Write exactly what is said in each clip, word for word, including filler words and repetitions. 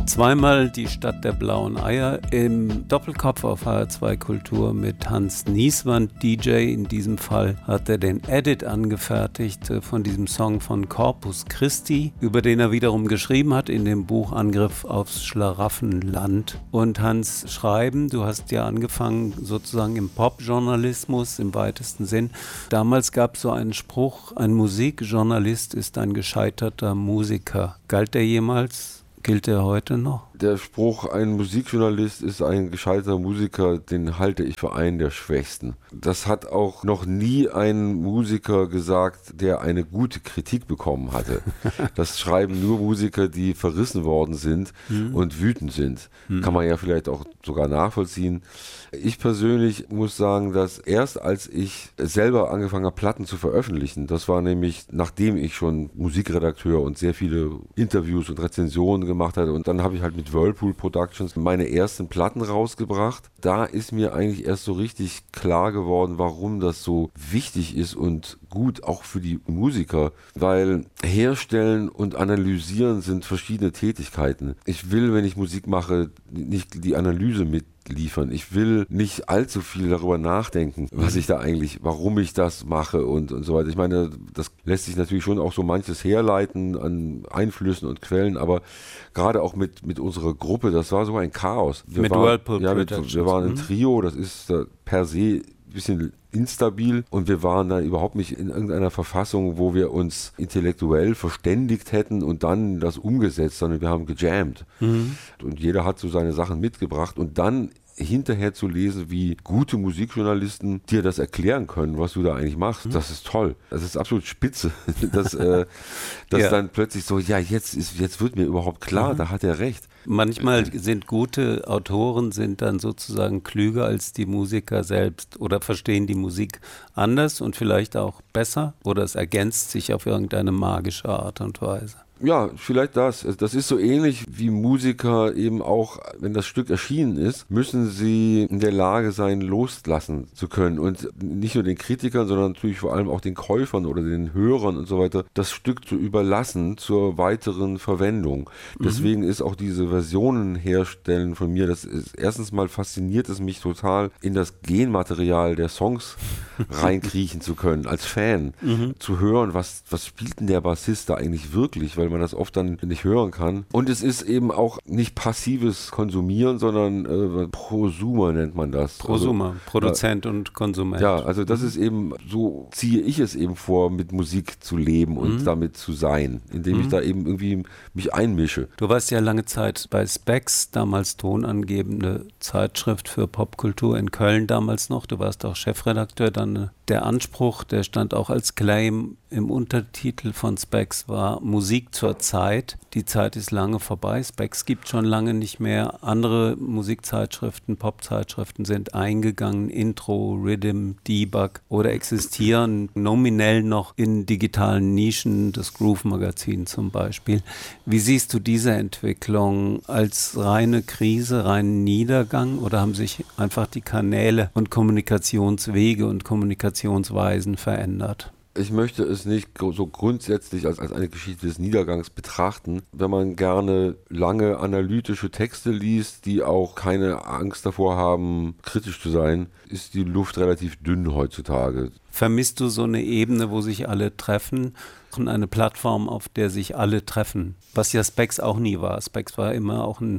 Zweimal die Stadt der blauen Eier im Doppelkopf auf H R zwei Kultur mit Hans Nieswand, D J. In diesem Fall hat er den Edit angefertigt von diesem Song von Corpus Christi, über den er wiederum geschrieben hat in dem Buch Angriff aufs Schlaraffenland. Und Hans, schreiben, du hast ja angefangen sozusagen im Popjournalismus im weitesten Sinn. Damals gab es so einen Spruch, ein Musikjournalist ist ein gescheiterter Musiker. Galt der jemals? Gilt der heute noch? Der Spruch, ein Musikjournalist ist ein gescheiterter Musiker, den halte ich für einen der schwächsten. Das hat auch noch nie ein Musiker gesagt, der eine gute Kritik bekommen hatte. Das schreiben nur Musiker, die verrissen worden sind hm. und wütend sind. Hm. Kann man ja vielleicht auch sogar nachvollziehen. Ich persönlich muss sagen, dass erst als ich selber angefangen habe, Platten zu veröffentlichen, das war nämlich, nachdem ich schon Musikredakteur und sehr viele Interviews und Rezensionen gemacht hatte, und dann habe ich halt mit Whirlpool Productions meine ersten Platten rausgebracht. Da ist mir eigentlich erst so richtig klar geworden, warum das so wichtig ist und gut auch für die Musiker, weil herstellen und analysieren sind verschiedene Tätigkeiten. Ich will, wenn ich Musik mache, nicht die Analyse mit liefern. Ich will nicht allzu viel darüber nachdenken, was ich da eigentlich, warum ich das mache und, und so weiter. Ich meine, das lässt sich natürlich schon auch so manches herleiten an Einflüssen und Quellen, aber gerade auch mit, mit unserer Gruppe, das war so ein Chaos. Wir mit waren, Whirlpool ja, mit, wir waren ein Trio, das ist uh, per se ein bisschen instabil und wir waren dann überhaupt nicht in irgendeiner Verfassung, wo wir uns intellektuell verständigt hätten und dann das umgesetzt, sondern wir haben gejammt. Mhm. Und jeder hat so seine Sachen mitgebracht und dann hinterher zu lesen, wie gute Musikjournalisten dir das erklären können, was du da eigentlich machst. Das ist toll. Das ist absolut spitze. dass äh, dass ja. dann plötzlich so, ja, jetzt ist, jetzt wird mir überhaupt klar, mhm. da hat er recht. Manchmal sind gute Autoren sind dann sozusagen klüger als die Musiker selbst oder verstehen die Musik anders und vielleicht auch besser oder es ergänzt sich auf irgendeine magische Art und Weise. Ja, vielleicht das. Das ist so ähnlich wie Musiker eben auch, wenn das Stück erschienen ist, müssen sie in der Lage sein, loslassen zu können. Und nicht nur den Kritikern, sondern natürlich vor allem auch den Käufern oder den Hörern und so weiter, das Stück zu überlassen zur weiteren Verwendung. Mhm. Deswegen ist auch diese Versionen herstellen von mir, das ist, erstens mal fasziniert es mich total, in das Genmaterial der Songs reinkriechen zu können, als Fan. Mhm. Zu hören, was, was spielt denn der Bassist da eigentlich wirklich, weil man das oft dann nicht hören kann. Und es ist eben auch nicht passives Konsumieren, sondern äh, Prosumer nennt man das. Prosumer, also, Produzent äh, und Konsument. Ja, also das mhm. ist eben, so ziehe ich es eben vor, mit Musik zu leben und mhm. damit zu sein, indem mhm. ich da eben irgendwie mich einmische. Du warst ja lange Zeit bei Spex, damals tonangebende Zeitschrift für Popkultur in Köln damals noch. Du warst auch Chefredakteur. Dann der Anspruch, der stand auch als Claim im Untertitel von Spex, war Musik zur Zeit. Die Zeit ist lange vorbei. Spex gibt schon lange nicht mehr. Andere Musikzeitschriften, Popzeitschriften sind eingegangen, Intro, Rhythm, Debug oder existieren nominell noch in digitalen Nischen, das Groove-Magazin zum Beispiel. Wie siehst du diese Entwicklung als reine Krise, reinen Niedergang oder haben sich einfach die Kanäle und Kommunikationswege und Kommunikationsweisen verändert? Ich möchte es nicht so grundsätzlich als, als eine Geschichte des Niedergangs betrachten. Wenn man gerne lange analytische Texte liest, die auch keine Angst davor haben, kritisch zu sein, ist die Luft relativ dünn heutzutage. Vermisst du so eine Ebene, wo sich alle treffen? Eine Plattform, auf der sich alle treffen? Was ja Spex auch nie war. Spex war immer auch ein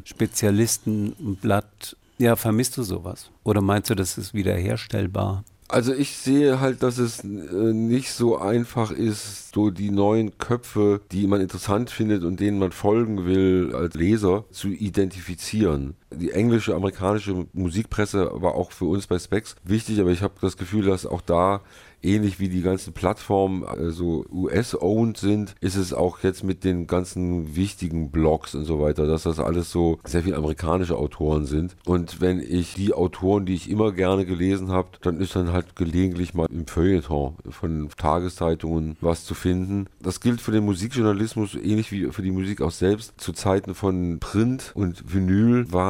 Spezialistenblatt. Ja, vermisst du sowas? Oder meinst du, das ist wiederherstellbar? Also ich sehe halt, dass es äh, nicht so einfach ist, so die neuen Köpfe, die man interessant findet und denen man folgen will als Leser, zu identifizieren. Die englische, amerikanische Musikpresse war auch für uns bei Spex wichtig, aber ich habe das Gefühl, dass auch da ähnlich wie die ganzen Plattformen äh, so U S-owned sind, ist es auch jetzt mit den ganzen wichtigen Blogs und so weiter, dass das alles so sehr viel amerikanische Autoren sind. Und wenn ich die Autoren, die ich immer gerne gelesen habe, dann ist dann halt gelegentlich mal im Feuilleton von Tageszeitungen was zu finden. Das gilt für den Musikjournalismus ähnlich wie für die Musik auch selbst. Zu Zeiten von Print und Vinyl war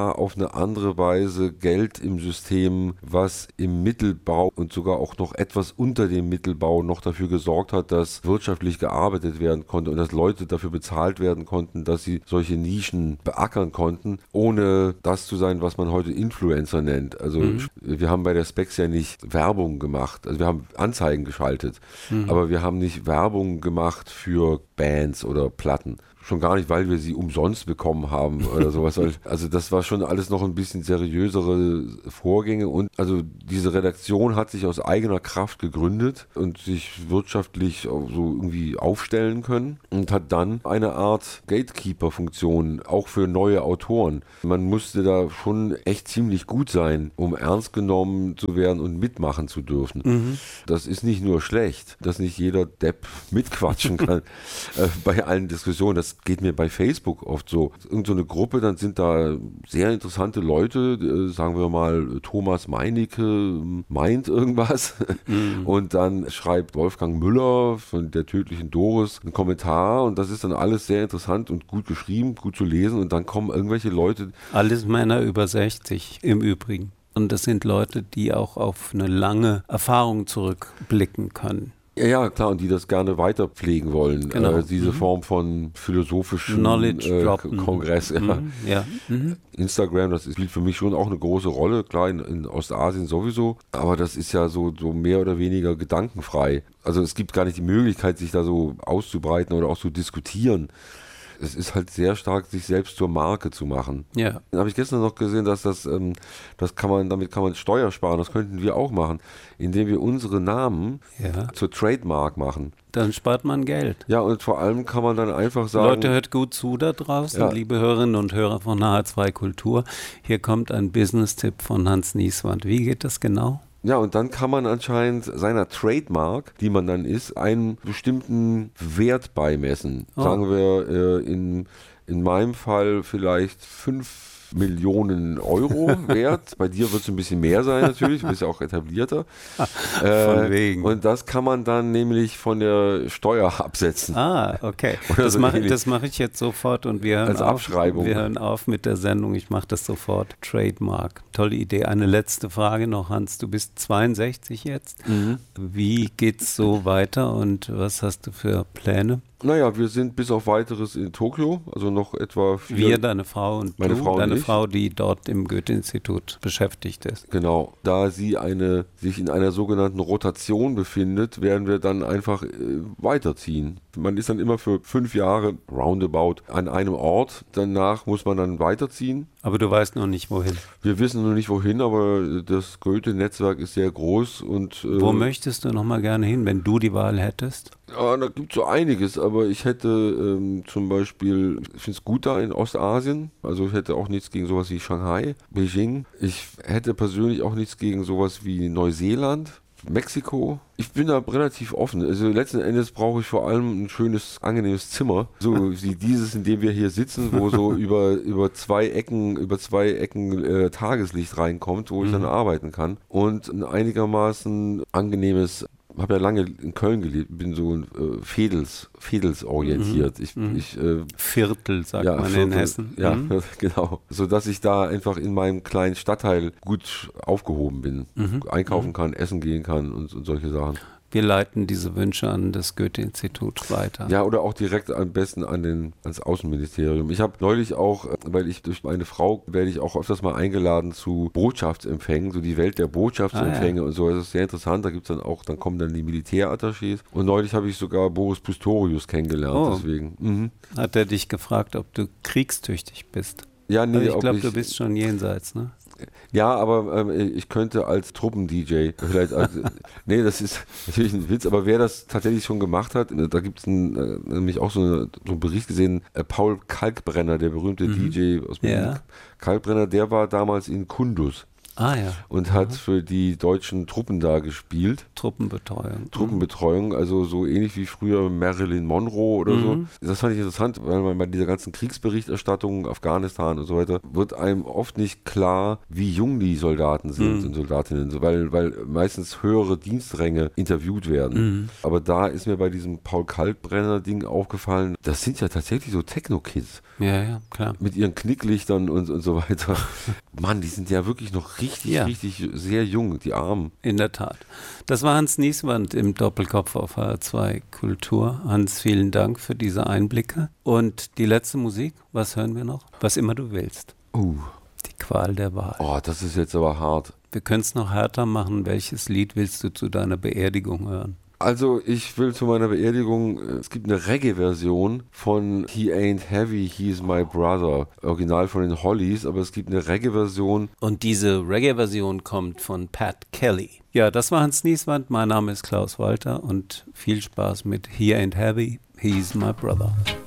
war auf eine andere Weise Geld im System, was im Mittelbau und sogar auch noch etwas unter dem Mittelbau noch dafür gesorgt hat, dass wirtschaftlich gearbeitet werden konnte und dass Leute dafür bezahlt werden konnten, dass sie solche Nischen beackern konnten, ohne das zu sein, was man heute Influencer nennt. Also mhm. wir haben bei der Specs ja nicht Werbung gemacht, also wir haben Anzeigen geschaltet, mhm. aber wir haben nicht Werbung gemacht für Bands oder Platten. Schon gar nicht, weil wir sie umsonst bekommen haben oder sowas. Also das war schon alles noch ein bisschen seriösere Vorgänge und also diese Redaktion hat sich aus eigener Kraft gegründet und sich wirtschaftlich so irgendwie aufstellen können und hat dann eine Art Gatekeeper-Funktion auch für neue Autoren. Man musste da schon echt ziemlich gut sein, um ernst genommen zu werden und mitmachen zu dürfen. Mhm. Das ist nicht nur schlecht, dass nicht jeder Depp mitquatschen kann äh, bei allen Diskussionen. Das geht mir bei Facebook oft so. Irgend so eine Gruppe, dann sind da sehr interessante Leute, äh, sagen wir mal Thomas Meinecke meint irgendwas mhm. und dann schreibt Wolfgang Müller von der tödlichen Doris einen Kommentar und das ist dann alles sehr interessant und gut geschrieben, gut zu lesen und dann kommen irgendwelche Leute. Alles Männer über sechzig im Übrigen. Und das sind Leute, die auch auf eine lange Erfahrung zurückblicken können. Ja, ja, klar, und die das gerne weiter pflegen wollen. Genau. Äh, diese mhm. Form von philosophischen äh, Kongress. Ja. Mhm. Ja. Mhm. Instagram, das spielt für mich schon auch eine große Rolle, klar, in, in Ostasien sowieso, aber das ist ja so, so mehr oder weniger gedankenfrei. Also es gibt gar nicht die Möglichkeit, sich da so auszubreiten oder auch zu diskutieren. Es ist halt sehr stark, sich selbst zur Marke zu machen. Ja. Dann habe ich gestern noch gesehen, dass das, ähm, das kann man, damit kann man Steuer sparen. Das könnten wir auch machen, indem wir unsere Namen ja. zur Trademark machen. Dann spart man Geld. Ja, und vor allem kann man dann einfach sagen... Leute, hört gut zu da draußen, ja. liebe Hörerinnen und Hörer von H zwei Kultur. Hier kommt ein Business-Tipp von Hans Nieswand. Wie geht das genau? Ja, und dann kann man anscheinend seiner Trademark, die man dann ist, einen bestimmten Wert beimessen. Oh. Sagen wir äh, in, in meinem Fall vielleicht fünf Millionen Euro wert. Bei dir wird es ein bisschen mehr sein natürlich, du bist ja auch etablierter. Von äh, wegen. Und das kann man dann nämlich von der Steuer absetzen. Ah, okay. Das so mache mach ich jetzt sofort und wir hören, als auf, Abschreibung. wir hören auf mit der Sendung. Ich mache das sofort. Trademark. Tolle Idee. Eine letzte Frage noch, Hans. Du bist zweiundsechzig jetzt. Mhm. Wie geht's so weiter und was hast du für Pläne? Naja, wir sind bis auf weiteres in Tokio, also noch etwa vier... Wir, deine Frau und meine du, Frau deine und ich. Frau, die dort im Goethe-Institut beschäftigt ist. Genau, da sie eine, sich in einer sogenannten Rotation befindet, werden wir dann einfach äh, weiterziehen. Man ist dann immer für fünf Jahre roundabout an einem Ort, danach muss man dann weiterziehen. Aber du weißt noch nicht, wohin. Wir wissen noch nicht, wohin, aber das Goethe-Netzwerk ist sehr groß. Und äh, wo möchtest du noch mal gerne hin, wenn du die Wahl hättest? Ja, da gibt es so einiges, aber ich hätte ähm, zum Beispiel, ich finde es gut da in Ostasien, also ich hätte auch nichts gegen sowas wie Shanghai, Beijing. Ich hätte persönlich auch nichts gegen sowas wie Neuseeland, Mexiko. Ich bin da relativ offen. Also letzten Endes brauche ich vor allem ein schönes, angenehmes Zimmer, so wie dieses, in dem wir hier sitzen, wo so über, über zwei Ecken, über zwei Ecken äh, Tageslicht reinkommt, wo ich dann arbeiten kann und ein einigermaßen angenehmes. Ich habe ja lange in Köln gelebt, bin so äh, Veedels, Veedels orientiert. Ich, mhm. ich, äh, Viertel, sagt ja, man Viertel, in Hessen. Ja, mhm. genau. Sodass ich da einfach in meinem kleinen Stadtteil gut aufgehoben bin. Mhm. Einkaufen mhm. kann, essen gehen kann und, und solche Sachen. Wir leiten diese Wünsche an das Goethe-Institut weiter. Ja, oder auch direkt am besten an den, ans Außenministerium. Ich habe neulich auch, weil ich durch meine Frau werde ich auch öfters mal eingeladen zu Botschaftsempfängen, so die Welt der Botschaftsempfänge ah, ja. und so. Das ist sehr interessant. Da gibt's dann auch, dann kommen dann die Militärattachés. Und neulich habe ich sogar Boris Pistorius kennengelernt. Oh. Deswegen. Mhm. Hat er dich gefragt, ob du kriegstüchtig bist? Ja, nee, also ich glaube, du bist schon jenseits, ne? Ja, aber ähm, ich könnte als Truppen-D J vielleicht, als, nee, das ist natürlich ein Witz, aber wer das tatsächlich schon gemacht hat, da gibt es äh, nämlich auch so, eine, so einen Bericht gesehen, äh, Paul Kalkbrenner, der berühmte mhm. D J aus Berlin, ja. Kalkbrenner, der war damals in Kunduz. Ah ja. Und hat für die deutschen Truppen da gespielt. Truppenbetreuung. Truppenbetreuung, also so ähnlich wie früher Marilyn Monroe oder mhm. so. Das fand ich interessant, weil man bei dieser ganzen Kriegsberichterstattung, Afghanistan und so weiter, wird einem oft nicht klar, wie jung die Soldaten sind mhm. und Soldatinnen, weil, weil meistens höhere Dienstränge interviewt werden. Mhm. Aber da ist mir bei diesem Paul Kalkbrenner-Ding aufgefallen, das sind ja tatsächlich so Techno-Kids. Ja, ja, klar. Mit ihren Knicklichtern und, und so weiter. Mann, die sind ja wirklich noch richtig, ja. richtig sehr jung, die Armen. In der Tat. Das war Hans Nieswand im Doppelkopf auf H R zwei Kultur. Hans, vielen Dank für diese Einblicke. Und die letzte Musik, was hören wir noch? Was immer du willst. Uh. Die Qual der Wahl. Oh, das ist jetzt aber hart. Wir können es noch härter machen. Welches Lied willst du zu deiner Beerdigung hören? Also ich will zu meiner Beerdigung, es gibt eine Reggae-Version von He Ain't Heavy, He's My Brother, original von den Hollies, aber es gibt eine Reggae-Version. Und diese Reggae-Version kommt von Pat Kelly. Ja, das war Hans Nieswand, mein Name ist Klaus Walter und viel Spaß mit He Ain't Heavy, He's My Brother.